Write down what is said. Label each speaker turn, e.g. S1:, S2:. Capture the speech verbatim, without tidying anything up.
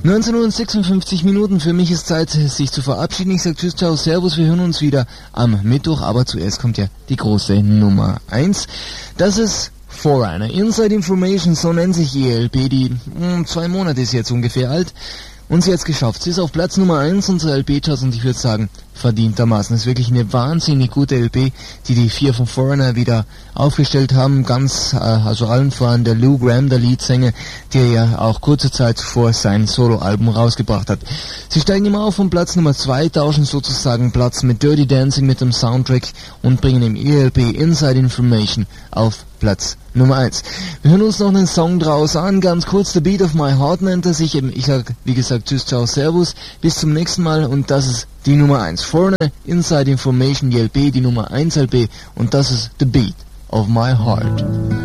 S1: neunzehn Uhr und sechsundfünfzig Minuten. Für mich ist Zeit, sich zu verabschieden. Ich sage Tschüss, ciao, servus. Wir hören uns wieder am Mittwoch. Aber zuerst kommt ja die große Nummer eins. Das ist Foreigner. Inside Information, so nennt sich die E L P. Die mh, zwei Monate ist jetzt ungefähr alt. Und sie hat es geschafft. Sie ist auf Platz Nummer eins unserer L P-Charts und ich würde sagen, verdientermaßen. Es ist wirklich eine wahnsinnig gute L P, die die vier von Foreigner wieder aufgestellt haben. Ganz, äh, also allen voran der Lou Gramm, der Leadsänger, der ja auch kurze Zeit zuvor sein Soloalbum rausgebracht hat. Sie steigen immer auf von Platz Nummer zwei, tauschen sozusagen Platz mit Dirty Dancing, mit dem Soundtrack und bringen im E L P Inside Information auf Platz Nummer eins. Wir hören uns noch einen Song draus an, ganz kurz, The Beat of My Heart nennt er sich. Ich sag, wie gesagt, tschüss, ciao, servus, bis zum nächsten Mal und das ist die Nummer eins. Foreigner, Inside Information, die L P, die Nummer eins L P und das ist The Beat of My Heart.